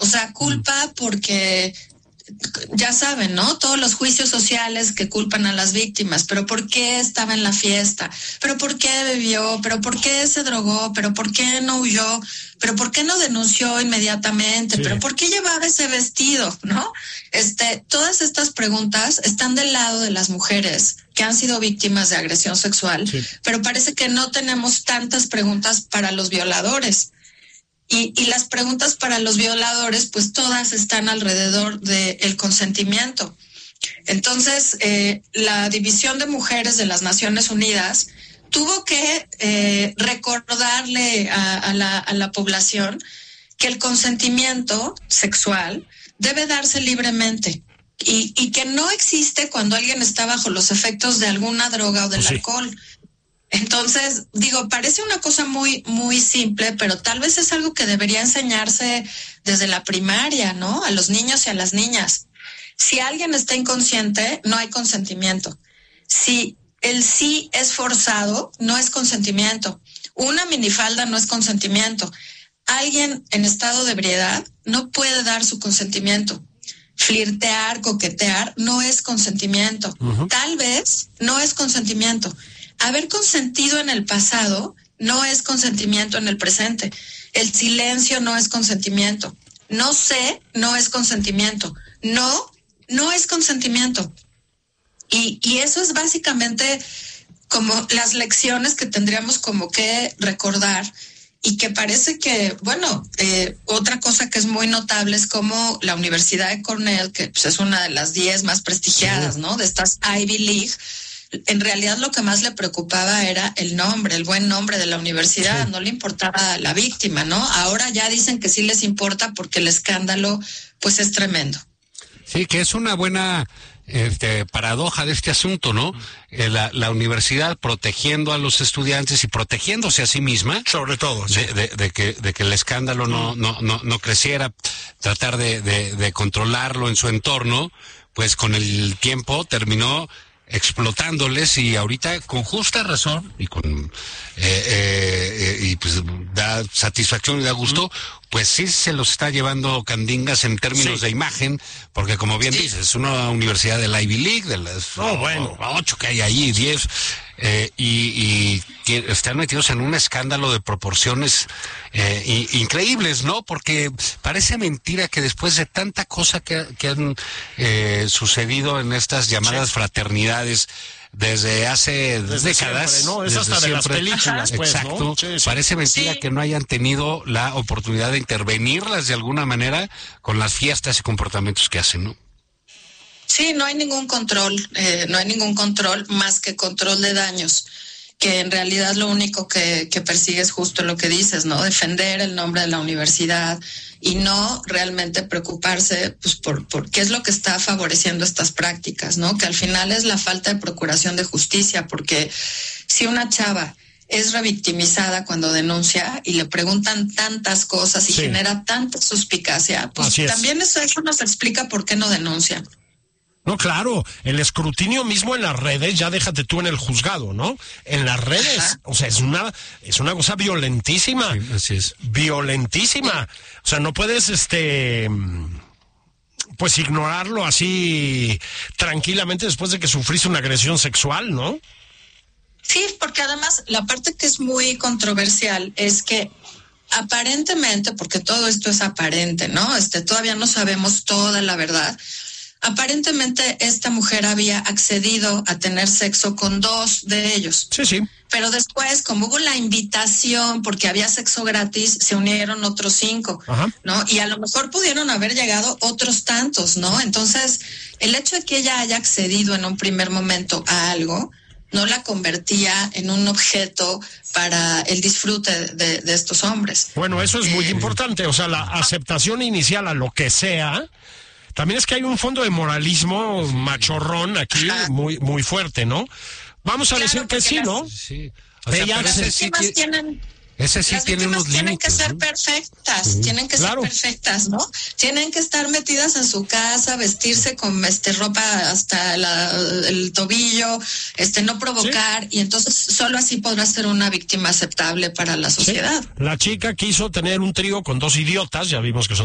O sea, culpa porque ya saben, ¿no? Todos los juicios sociales que culpan a las víctimas, pero ¿por qué estaba en la fiesta? ¿Pero por qué bebió? ¿Pero por qué se drogó? ¿Pero por qué no huyó? ¿Pero por qué no denunció inmediatamente? Sí. ¿Pero por qué llevaba ese vestido? ¿No? Todas estas preguntas están del lado de las mujeres que han sido víctimas de agresión sexual, sí. Pero parece que no tenemos tantas preguntas para los violadores. Y las preguntas para los violadores, pues todas están alrededor del consentimiento. Entonces, la División de Mujeres de las Naciones Unidas tuvo que recordarle a la población que el consentimiento sexual debe darse libremente y que no existe cuando alguien está bajo los efectos de alguna droga o del alcohol. Entonces, digo, parece una cosa muy, muy simple, pero tal vez es algo que debería enseñarse desde la primaria, ¿no? A los niños y a las niñas. Si alguien está inconsciente, no hay consentimiento. Si el sí es forzado, no es consentimiento. Una minifalda no es consentimiento. Alguien en estado de ebriedad no puede dar su consentimiento. Flirtear, coquetear, no es consentimiento. Uh-huh. Tal vez no es consentimiento. Haber consentido en el pasado no es consentimiento en el presente. El silencio no es consentimiento. No sé, no es consentimiento. No es consentimiento. Y eso es básicamente como las lecciones que tendríamos como que recordar y que parece que, bueno, otra cosa que es muy notable es como la Universidad de Cornell, que pues, es una de las 10 más prestigiadas, ¿no? De estas Ivy League. En realidad lo que más le preocupaba era el nombre, el buen nombre de la universidad, sí. No le importaba a la víctima, ¿no? Ahora ya dicen que sí les importa porque el escándalo, pues es tremendo. Sí, que es una buena paradoja de este asunto, ¿no? La universidad protegiendo a los estudiantes y protegiéndose a sí misma, sobre todo, sí. de que el escándalo no creciera, tratar de controlarlo en su entorno, pues con el tiempo terminó explotándoles y ahorita con justa razón y con y pues da satisfacción y da gusto, pues sí se los está llevando candingas en términos de imagen, porque como bien dices, es una universidad de la Ivy League, de las 8 que hay ahí, 10, y están metidos en un escándalo de proporciones increíbles, ¿no? Porque parece mentira que después de tanta cosa que han sucedido en estas llamadas fraternidades desde hace décadas, siempre, ¿no? Es hasta de las películas, pues, exacto, ¿no? Sí. Parece mentira que no hayan tenido la oportunidad de intervenirlas de alguna manera con las fiestas y comportamientos que hacen, ¿no? Sí, no hay ningún control más que control de daños, que en realidad lo único que persigue es justo lo que dices, ¿no? Defender el nombre de la universidad y no realmente preocuparse pues por qué es lo que está favoreciendo estas prácticas, ¿no? Que al final es la falta de procuración de justicia, porque si una chava es revictimizada cuando denuncia y le preguntan tantas cosas y genera tanta suspicacia, pues también eso nos explica por qué no denuncian. No, claro, el escrutinio mismo en las redes, ya déjate tú en el juzgado, ¿no? En las redes, ajá. O sea, es una cosa violentísima. Sí, así es. Violentísima. O sea, no puedes, pues ignorarlo así tranquilamente después de que sufriste una agresión sexual, ¿no? Sí, porque además la parte que es muy controversial es que aparentemente, porque todo esto es aparente, ¿no? Todavía no sabemos toda la verdad. Aparentemente esta mujer había accedido a tener sexo con 2 de ellos. Sí. Pero después, como hubo la invitación, porque había sexo gratis, se unieron otros 5, ajá. ¿No? Y a lo mejor pudieron haber llegado otros tantos, ¿no? Entonces, el hecho de que ella haya accedido en un primer momento a algo, no la convertía en un objeto para el disfrute de estos hombres. Bueno, eso es muy importante, o sea, la aceptación inicial a lo que sea. También es que hay un fondo de moralismo machorrón aquí muy muy fuerte, ¿no? Vamos a decir que sí, ¿no? Sí. O sea, las víctimas tiene unos límites. Tienen que ser perfectas, tienen que ser perfectas, ¿no? Tienen que estar metidas en su casa, vestirse con ropa hasta el tobillo, no provocar, y entonces solo así podrá ser una víctima aceptable para la sociedad. La chica quiso tener un trío con 2 idiotas, ya vimos que son